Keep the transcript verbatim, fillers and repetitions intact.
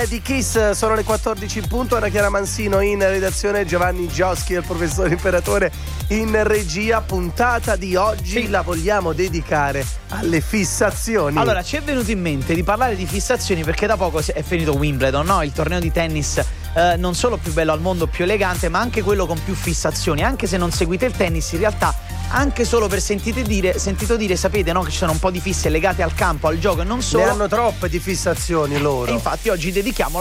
Di Kiss, sono le quattordici in punto. Anna Chiara Mansino in redazione, Giovanni Gioschi e il professor Imperatore in regia. Puntata di oggi sì. La vogliamo dedicare alle fissazioni. Allora, ci è venuto in mente di parlare di fissazioni perché da poco è finito Wimbledon, no? Il torneo di tennis eh, non solo più bello al mondo, più elegante, ma anche quello con più fissazioni. Anche se non seguite il tennis, in realtà anche solo per sentite dire, sentito dire, sapete, no, che ci sono un po' di fisse legate al campo, al gioco e non solo. Ne hanno troppe di fissazioni loro. E infatti oggi dedichiamo